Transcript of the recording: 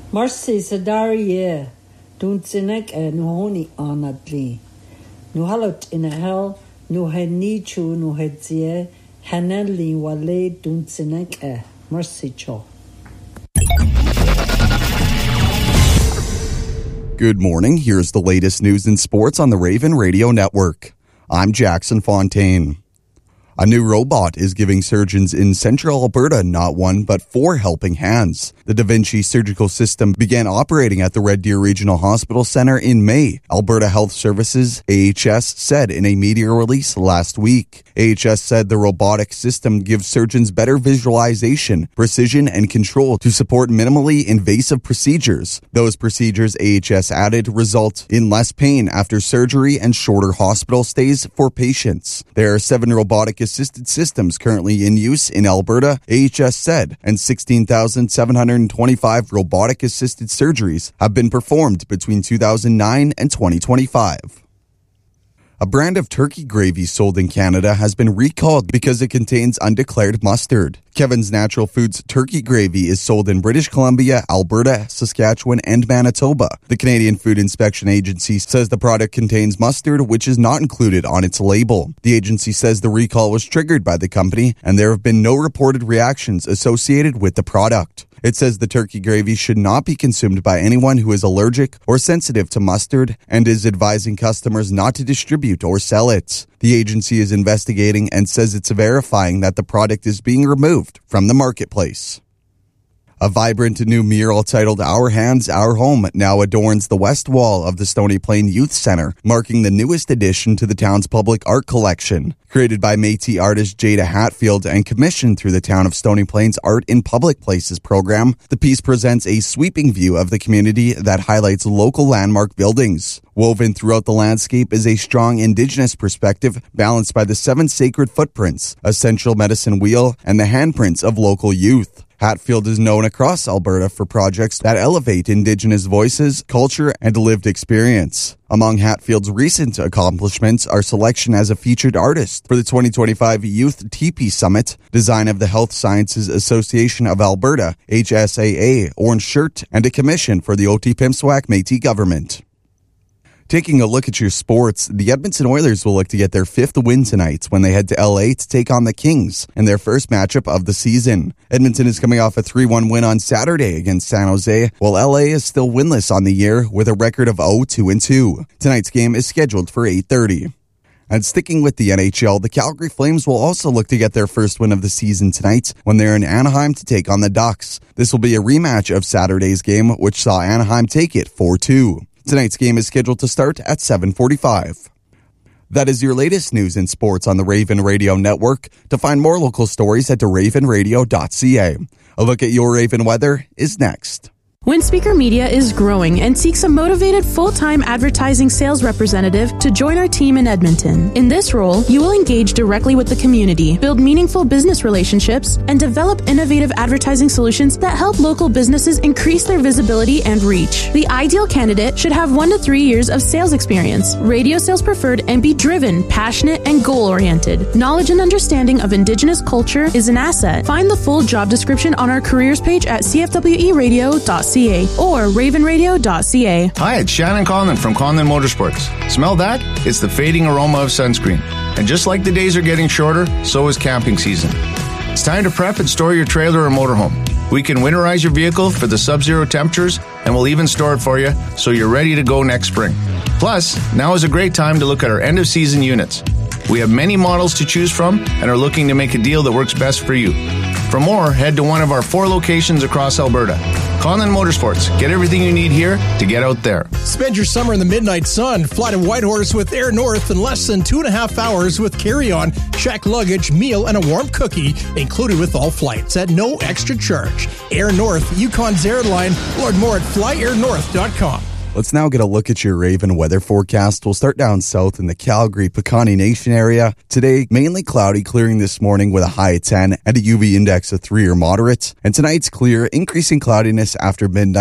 Marcy Sadariye, Duntsinek and Nuhoni Anadli. Nuhalot in a hell, Nuhenichu Nuhedzie, Hanelli Wale Duntsinek Mercy Cho. Good morning. Here's the latest news and sports on the Raven Radio Network. I'm Jackson Fontaine. A new robot is giving surgeons in central Alberta not one, but 4 helping hands. The Da Vinci surgical system began operating at the Red Deer Regional Hospital Centre in May, Alberta Health Services, AHS, said in a media release last week. AHS said the robotic system gives surgeons better visualization, precision, and control to support minimally invasive procedures. Those procedures, AHS added, result in less pain after surgery and shorter hospital stays for patients. There are 7 robotic assisted systems currently in use in Alberta, AHS said, and 16,725 robotic assisted surgeries have been performed between 2009 and 2025. A brand of turkey gravy sold in Canada has been recalled because it contains undeclared mustard. Kevin's Natural Foods turkey gravy is sold in British Columbia, Alberta, Saskatchewan, and Manitoba. The Canadian Food Inspection Agency says the product contains mustard, which is not included on its label. The agency says the recall was triggered by the company, and there have been no reported reactions associated with the product. It says the turkey gravy should not be consumed by anyone who is allergic or sensitive to mustard and is advising customers not to distribute or sell it. The agency is investigating and says it's verifying that the product is being removed from the marketplace. A vibrant new mural titled Our Hands, Our Home now adorns the west wall of the Stony Plain Youth Centre, marking the newest addition to the town's public art collection. Created by Métis artist Jada Hatfield and commissioned through the Town of Stony Plain's Art in Public Places program, the piece presents a sweeping view of the community that highlights local landmark buildings. Woven throughout the landscape is a strong Indigenous perspective balanced by the 7 sacred footprints, a central medicine wheel, and the handprints of local youth. Hatfield is known across Alberta for projects that elevate Indigenous voices, culture, and lived experience. Among Hatfield's recent accomplishments are selection as a featured artist for the 2025 Youth Teepee Summit, design of the Health Sciences Association of Alberta, HSAA, Orange Shirt, and a commission for the Otipemisiwak Métis government. Taking a look at your sports, the Edmonton Oilers will look to get their 5th win tonight when they head to LA to take on the Kings in their first matchup of the season. Edmonton is coming off a 3-1 win on Saturday against San Jose, while LA is still winless on the year with a record of 0-2-2. Tonight's game is scheduled for 8:30. And sticking with the NHL, the Calgary Flames will also look to get their first win of the season tonight when they're in Anaheim to take on the Ducks. This will be a rematch of Saturday's game, which saw Anaheim take it 4-2. Tonight's game is scheduled to start at 7:45. That is your latest news and sports on the Raven Radio Network. To find more local stories, head to ravenradio.ca. A look at your Raven weather is next. Windspeaker Media is growing and seeks a motivated full-time advertising sales representative to join our team in Edmonton. In this role, you will engage directly with the community, build meaningful business relationships, and develop innovative advertising solutions that help local businesses increase their visibility and reach. The ideal candidate should have 1 to 3 years of sales experience, radio sales preferred, and be driven, passionate, and goal-oriented. Knowledge and understanding of Indigenous culture is an asset. Find the full job description on our careers page at cfweradio.ca. or ravenradio.ca. Hi, it's Shannon Conlon from Conlon Motorsports. Smell that? It's the fading aroma of sunscreen. And just like the days are getting shorter, so is camping season. It's time to prep and store your trailer or motorhome. We can winterize your vehicle for the sub-zero temperatures, and we'll even store it for you so you're ready to go next spring. Plus, now is a great time to look at our end-of-season units. We have many models to choose from and are looking to make a deal that works best for you. For more, head to one of our 4 locations across Alberta. Conlon Motorsports. Get everything you need here to get out there. Spend your summer in the midnight sun. Fly to Whitehorse with Air North in less than 2.5 hours with carry-on, check luggage, meal, and a warm cookie included with all flights at no extra charge. Air North, Yukon's airline. Learn more at flyairnorth.com. Let's now get a look at your Raven weather forecast. We'll start down south in the Calgary-Piikani Nation area. Today, mainly cloudy, clearing this morning with a high of 10 and a UV index of 3 or moderate. And tonight's clear, increasing cloudiness after midnight.